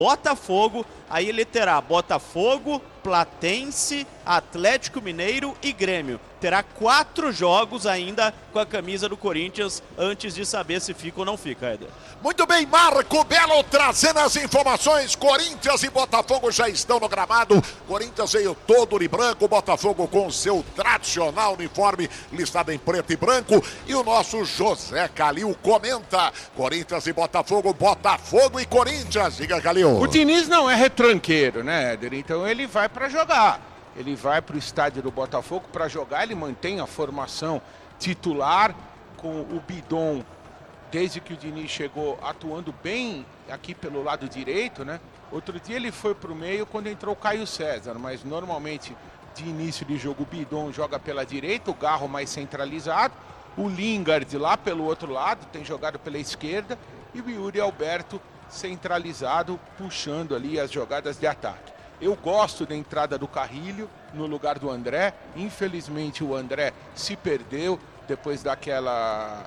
Botafogo, aí ele terá Botafogo, Platense, Atlético Mineiro e Grêmio. Terá 4 jogos ainda com a camisa do Corinthians antes de saber se fica ou não fica, Éder. Muito bem, Marco Belo trazendo as informações. Corinthians e Botafogo já estão no gramado. Corinthians veio todo de branco, Botafogo com seu tradicional uniforme listado em preto e branco. E o nosso José Calil comenta: Corinthians e Botafogo, Botafogo e Corinthians. Diga, Calil. O Diniz não é retranqueiro, né, Éder? Então ele vai para jogar. Ele vai para o estádio do Botafogo para jogar, ele mantém a formação titular com o Bidon, desde que o Diniz chegou, atuando bem aqui pelo lado direito, né? Outro dia ele foi para o meio quando entrou o Caio César, mas normalmente de início de jogo o Bidon joga pela direita, o Garro mais centralizado, o Lingard lá pelo outro lado, tem jogado pela esquerda, e o Yuri Alberto centralizado, puxando ali as jogadas de ataque. Eu gosto da entrada do Carrilho no lugar do André. Infelizmente o André se perdeu depois daquela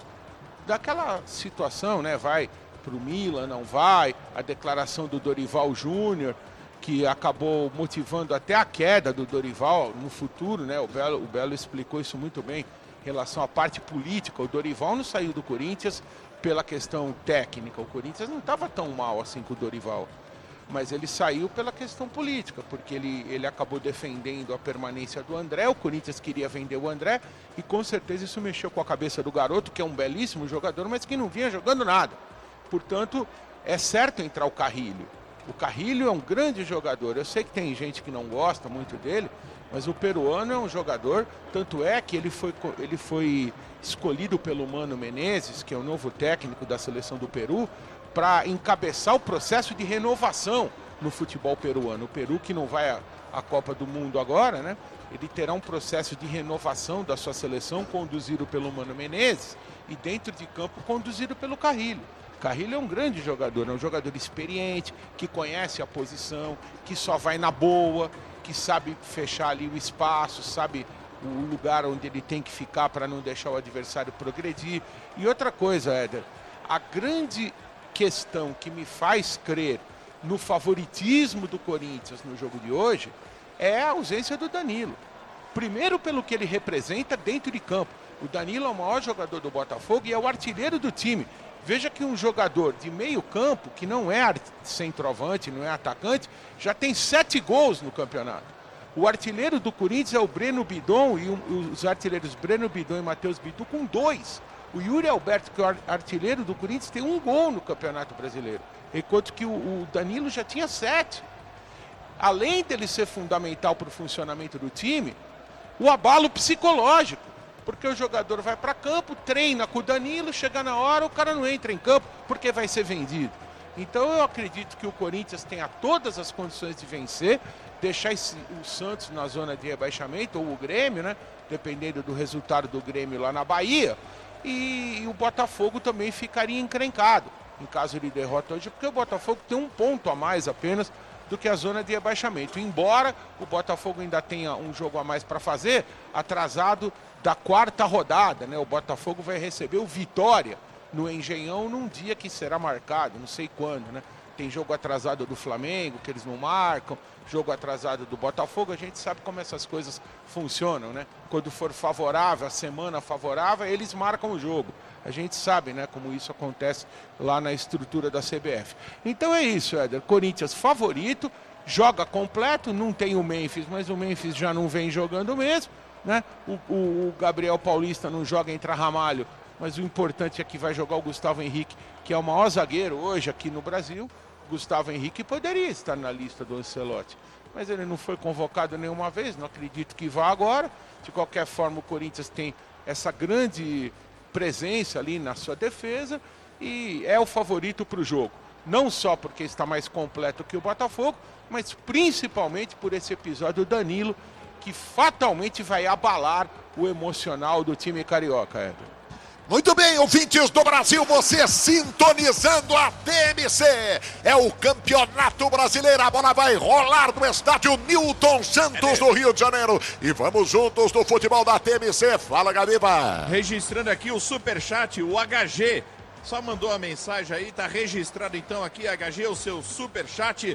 situação, né? Vai para o Milan, não vai. A declaração do Dorival Júnior, que acabou motivando até a queda do Dorival no futuro, né? O Belo explicou isso muito bem em relação à parte política. O Dorival não saiu do Corinthians pela questão técnica. O Corinthians não estava tão mal assim com o Dorival. Mas ele saiu pela questão política, porque ele acabou defendendo a permanência do André, o Corinthians queria vender o André, e com certeza isso mexeu com a cabeça do garoto, que é um belíssimo jogador, mas que não vinha jogando nada. Portanto, é certo entrar o Carrilho. O Carrilho é um grande jogador, eu sei que tem gente que não gosta muito dele, mas o peruano é um jogador, tanto é que ele foi escolhido pelo Mano Menezes, que é o novo técnico da seleção do Peru, para encabeçar o processo de renovação no futebol peruano. O Peru, que não vai à Copa do Mundo agora, né? Ele terá um processo de renovação da sua seleção conduzido pelo Mano Menezes e dentro de campo conduzido pelo Carrilho. Carrilho é um grande jogador, é um jogador experiente, que conhece a posição, que só vai na boa, que sabe fechar ali o espaço, sabe o lugar onde ele tem que ficar para não deixar o adversário progredir. E outra coisa, Éder, a grande questão que me faz crer no favoritismo do Corinthians no jogo de hoje é a ausência do Danilo. Primeiro pelo que ele representa dentro de campo. O Danilo é o maior jogador do Botafogo e é o artilheiro do time. Veja que um jogador de meio campo, que não é centroavante, não é atacante, já tem 7 gols no campeonato. O artilheiro do Corinthians é o Breno Bidon e os artilheiros Breno Bidon e Matheus Bidu com 2. O Yuri Alberto, que é o artilheiro do Corinthians, tem 1 gol no Campeonato Brasileiro, enquanto que o Danilo já tinha 7. Além dele ser fundamental para o funcionamento do time, o abalo psicológico, porque o jogador vai para campo, treina com o Danilo, chega na hora, o cara não entra em campo porque vai ser vendido. Então eu acredito que o Corinthians tenha todas as condições de vencer, deixar o Santos na zona de rebaixamento, ou o Grêmio, né? Dependendo do resultado do Grêmio lá na Bahia. E o Botafogo também ficaria encrencado em caso de derrota hoje, porque o Botafogo tem 1 ponto a mais apenas do que a zona de rebaixamento. Embora o Botafogo ainda tenha um jogo a mais para fazer, atrasado da 4ª rodada, né? O Botafogo vai receber o Vitória no Engenhão num dia que será marcado, não sei quando, né? Tem jogo atrasado do Flamengo, que eles não marcam, jogo atrasado do Botafogo, a gente sabe como essas coisas funcionam, né? Quando for favorável, a semana favorável, eles marcam o jogo. A gente sabe, né, como isso acontece lá na estrutura da CBF. Então é isso, Éder. Corinthians favorito, joga completo, não tem o Memphis, mas o Memphis já não vem jogando mesmo, né? O Gabriel Paulista não joga, entra Ramalho, mas o importante é que vai jogar o Gustavo Henrique, que é o maior zagueiro hoje aqui no Brasil. Gustavo Henrique poderia estar na lista do Ancelotti, mas ele não foi convocado nenhuma vez, não acredito que vá agora. De qualquer forma, o Corinthians tem essa grande presença ali na sua defesa e é o favorito para o jogo. Não só porque está mais completo que o Botafogo, mas principalmente por esse episódio do Danilo, que fatalmente vai abalar o emocional do time carioca, Éder. Muito bem, ouvintes do Brasil, você sintonizando a TMC. É o Campeonato Brasileiro, a bola vai rolar no estádio Newton Santos, do Rio de Janeiro. E vamos juntos no futebol da TMC. Fala, Gabiba. Registrando aqui o superchat, o HG. Só mandou a mensagem aí, tá registrado então aqui, HG, o seu superchat.